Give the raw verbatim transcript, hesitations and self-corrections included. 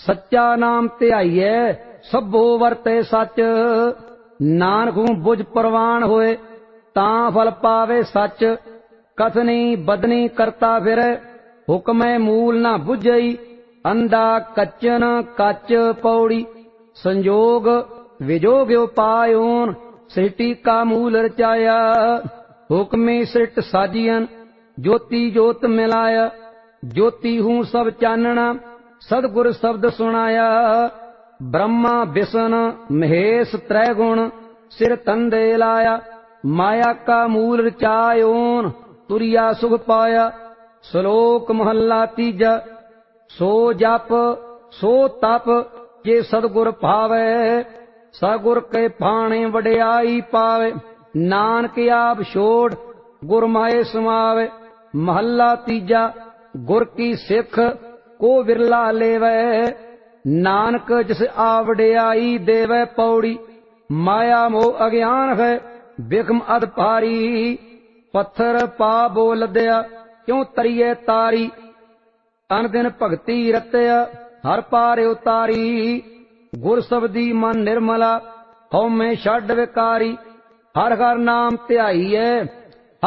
सच्चा नाम ध्याईए सभो वरते सच। नानक हूँ बुझ प्रवान होए तां फल पावे सच। कथनी बदनी करता फिर हुक्म मूल न बुझई। अंधा कच्चन कच पौड़ी संजोग विजोग उपायोन सृष्टि का मूल रचाया। हुक्मी सृष्ट साजियन ज्योति जोत मिलाया। ज्योति हूँ सब चानना सदगुर शब्द सुनाया। ब्रह्मा विष्णु महेश त्रै गुण सिर तंदे लाया। माया का मूल रचायोन तुरिया सुख पाया। श्लोक महला तीजा। सो जप सो तप जे सदगुर भावे सगुर के फाणे वड्याई पावे। नानक आप छोड़ गुर माए समावे। महला तीजा। गुर की सिख को विरला लेवे नानक जिस आवड़ियाई देवे पौड़ी। माया मोह अज्ञान है बिखम अध भारी पत्थर पा बोल दिया क्यों तरिए तारी। अन दिन भगती रत्या हर पार उतारी। गुर शब्दी मन निर्मला हौ में छड़ विकारी। हर हर नाम ध्याईए